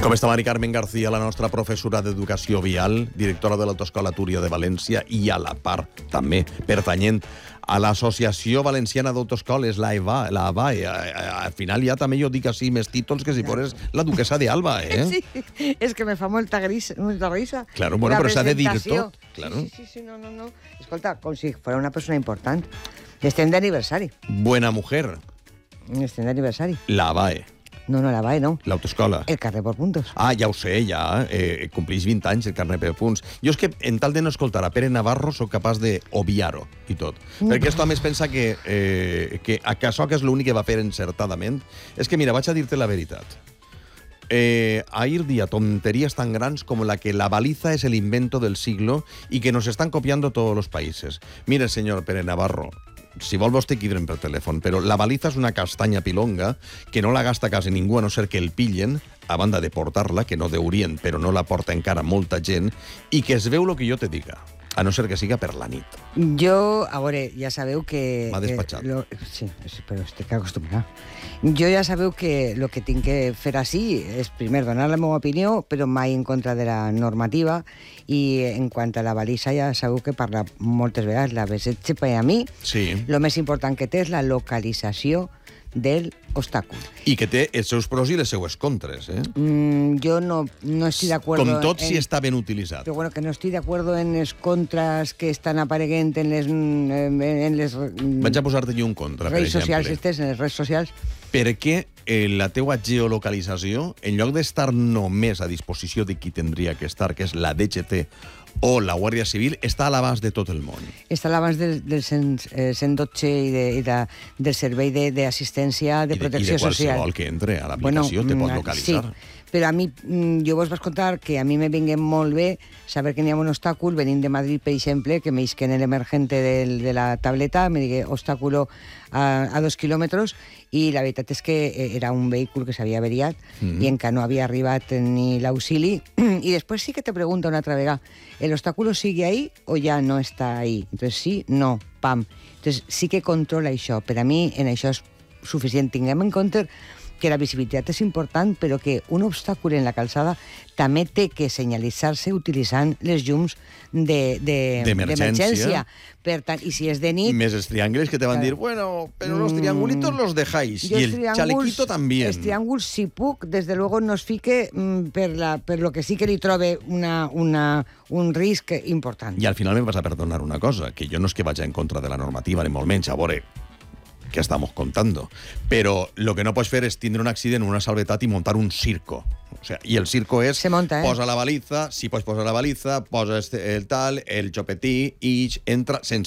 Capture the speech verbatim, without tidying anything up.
Com està Mari Carmen García, la nostra professora d'Educació Vial, directora de l'Autoescola Túria de València i a la part també pertanyent a l'Associació Valenciana d'Autoescoles, la EVA, la AVA. Al final ja també jo dic així més títols que si fores la duquesa de Alba, eh? Sí, és que me fa molta, gris, molta risa. Claro, bueno, però s'ha de dir tot. Claro. Sí, sí, sí, no, no, no. Escolta, com si fos una persona important. Estem d'aniversari. Buena mujer. Estem d'aniversari. La AVAE. No, no, la V A E, no. L'autoescola. El carrer per puntos. Ah, ja ho sé, ja. Eh, compleix vint anys el carnet per punts. Jo és que, en tal de no escoltar a Pere Navarro, sóc capaç d'obviar-ho i tot. Mm. Perquè aquest home es pensa que, eh, que això que és l'únic que va fer encertadament. És que, mira, vaig a dir-te la veritat. Eh, ahir día tonterías tan grandes como la que la baliza es el invento del siglo y que nos están copiando todos los países. Mire, señor Pere Navarro, si vol vostè quidren per telèfon, però la baliza és una castanya pilonga que no la gasta quasi ningú, a no ser que el pillen, a banda de portar-la, que no deurien, però no la porta encara molta gent, i que es veu el que jo te diga, a no ser que siga per la nit. Jo, a veure, ja sabeu que... M'ha despatxat. Eh, lo, sí, però estic acostumada. Jo ja sabeu que el que tinc que fer així és, primer, donar la meva opinió, però mai en contra de la normativa, i en quant a la balisa ja sabeu que parla moltes vegades, la vesetge per a mi, sí. El més important que té és la localització del obstáculo. I que té els seus pros i les seues contres, eh? Mm, jo no, no estic d'acord... Com tot, en, si està ben utilitzat. Però bueno, que no estic d'acord en les contres que estan apareguent en les... En, en les Vaig a posar-te un contra, per redes exemple. socials, estes, en les redes socials. Perquè eh, la teua geolocalització, en lloc d'estar només a disposició de qui tindria que estar, que és la D G T o la Guàrdia Civil, està a l'abast de tot el món. Està a l'abast del, del cent dotze i, de, i de, del servei d'assistència de, de protecció social. I de qualsevol que entre a l'aplicació bueno, te pot localitzar. Sí, però a mi, jo vos vaig contar que a mi me vingué molt bé saber que n'hi ha un obstàcul, venint de Madrid, per exemple, que me isquen l'emergente de, de la tableta, me digué obstáculo a, a dos quilòmetres, i la veritat és que era un vehícul que s'havia averiat mm-hmm. i encara no havia arribat ni l'auxili. I després sí que te pregunta una altra vegada, ¿el obstáculo sigue ahí o ya no está ahí? Entonces sí, no, pam. Entonces sí que controla això. Per a mi en això és suficient. Tinguem en compte que la visibilitat és important, però que un obstacle en la calçada també té que senyalitzar-se utilitzant les llums d'emergència. Per tant, i si és de nit... Més els triangles que te van dir, bueno, pero los triangulitos los dejáis, i el chalequito también. Els triànguls, si puc, des de luego no es fique per, la, per lo que sí que li trobe una, una, un risc important. I al final me vas a perdonar una cosa, que jo no és que vaig en contra de la normativa, ni molt menys, a veure, que estamos contando. Pero lo que no puedes fer és tindre un accident, una salvetat i montar un circo. O sea, y el circo es, se monta, eh? Posa la baliza, si pots posar la baliza, posa el tal, el xopetí, i entra sense